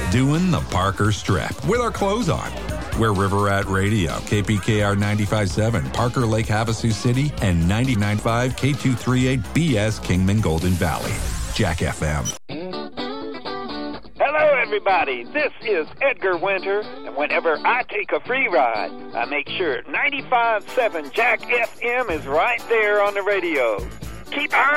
doing the Parker Strip with our clothes on. We're River Rat Radio, KPKR 95.7, Parker Lake, Havasu City, and 99.5 K238 BS Kingman Golden Valley. Jack FM. Hello, everybody. This is Edgar Winter, and whenever I take a free ride, I make sure 95.7 Jack FM is right there on the radio. Keep on